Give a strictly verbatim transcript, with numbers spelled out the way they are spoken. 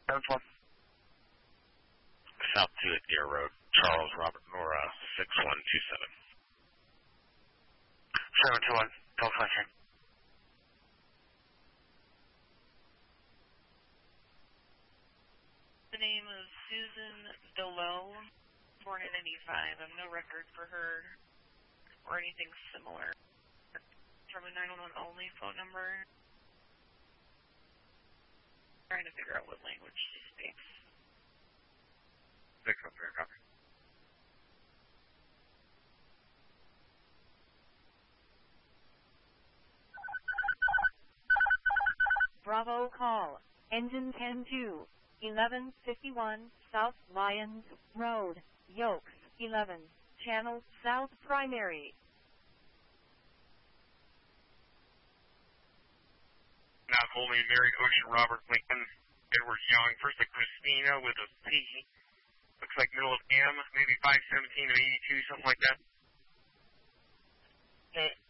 seven one. South two at Deer Road, Charles Robert Nora, six one two seven. seven two one, Golf Western. The name is Susan Delow, born in ninety-five. I have no record for her or anything similar. From a nine one one only phone number. Trying to figure out what language she speaks. six one three, copy. Bravo call. Engine ten two. eleven fifty-one South Lyons Road, Yokes, eleven. Channel South Primary. Now Coley, Mary, Ocean, Robert, Lincoln, Edward Young. First a Christina with a P. Looks like middle of M, maybe five seventeen of eighty-two, something like that. Okay.